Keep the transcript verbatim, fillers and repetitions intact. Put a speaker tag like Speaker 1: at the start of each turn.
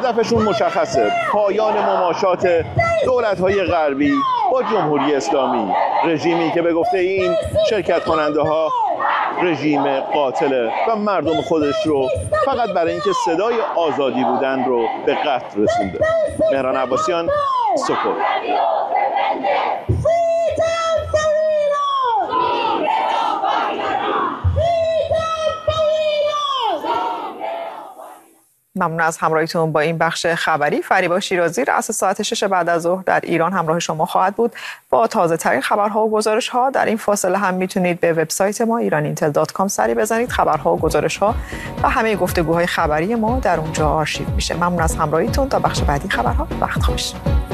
Speaker 1: هدفشون مشخصه: پایان مماشات دولت‌های غربی با جمهوری اسلامی، رژیمی که به گفته این شرکت کننده ها رژیم قاتله و مردم خودش رو فقط برای اینکه صدای آزادی بودن رو به قتل رسونده. مهران عباسیان، سکوت.
Speaker 2: ممنون از همراهیتون با این بخش خبری. فریبا شیرازی رأس ساعت شش بعد از ظهر در ایران همراه شما خواهد بود با تازه ترین خبرها و گزارش ها. در این فاصله هم میتونید به وبسایت ما ایران اینتل دات کام سری بزنید. خبرها و گزارش ها و همه گفتگوهای خبری ما در اونجا آرشیو میشه. ممنون از همراهیتون. تا بخش بعدی خبرها وقت خوش.